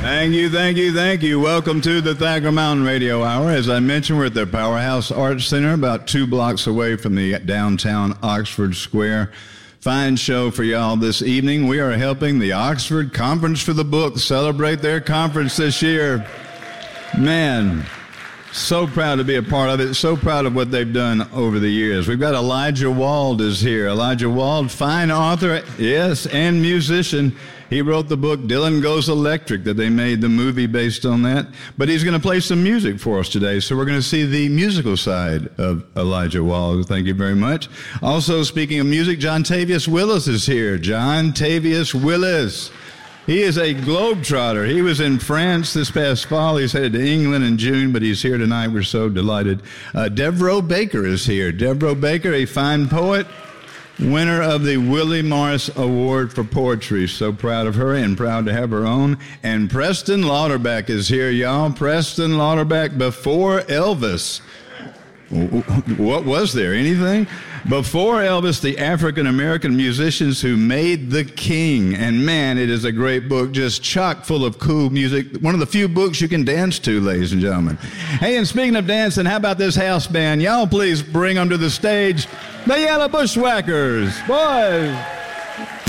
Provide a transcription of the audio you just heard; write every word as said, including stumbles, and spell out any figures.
Thank you, thank you, thank you. Welcome to the Thacker Mountain Radio Hour. As I mentioned, we're at the Powerhouse Arts Center, about two blocks away from the downtown Oxford Square. Fine show for y'all this evening. We are helping the Oxford Conference for the Book celebrate their conference this year. Man, so proud to be a part of it. So proud of what they've done over the years. We've got Elijah Wald is here. Elijah Wald, fine author, yes, and musician. He wrote the book Dylan Goes Electric that they made the movie based on that. But he's going to play some music for us today. So we're going to see the musical side of Elijah Wald. Thank you very much. Also, speaking of music, John Tavius Willis is here. John Tavius Willis. He is a globetrotter. He was in France this past fall. He's headed to England in June, but he's here tonight. We're so delighted. Uh, Devereaux Baker is here. Devereaux Baker, a fine poet, winner of the Willie Morris Award for Poetry. So proud of her and proud to have her own. And Preston Lauterbach is here, y'all. Preston Lauterbach, before Elvis. What was there? Anything? Before Elvis, the African-American musicians who made the king. And man, it is a great book, just chock full of cool music. One of the few books you can dance to, ladies and gentlemen. Hey, and speaking of dancing, how about this house band? Y'all please bring them to the stage, the Yellow Bushwhackers. Boys.